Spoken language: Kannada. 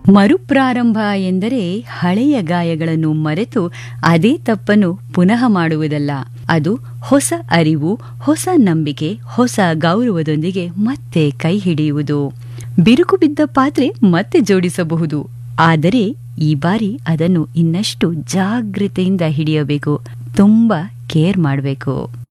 ಮರುಪ್ರಾರಂಭ ಎಂದರೆ ಹಳೆಯ ಗಾಯಗಳನ್ನು ಮರೆತು ಅದೇ ತಪ್ಪನ್ನು ಪುನಃ ಮಾಡುವುದಲ್ಲ. ಅದು ಹೊಸ ಅರಿವು, ಹೊಸ ನಂಬಿಕೆ, ಹೊಸ ಗೌರವದೊಂದಿಗೆ ಮತ್ತೆ ಕೈ ಹಿಡಿಯುವುದು. ಬಿರುಕು ಬಿದ್ದ ಪಾತ್ರೆ ಮತ್ತೆ ಜೋಡಿಸಬಹುದು, ಆದರೆ ಈ ಬಾರಿ ಅದನ್ನು ಇನ್ನಷ್ಟು ಜಾಗ್ರತೆಯಿಂದ ಹಿಡಿಯಬೇಕು, ತುಂಬಾ ಕೇರ್ ಮಾಡಬೇಕು.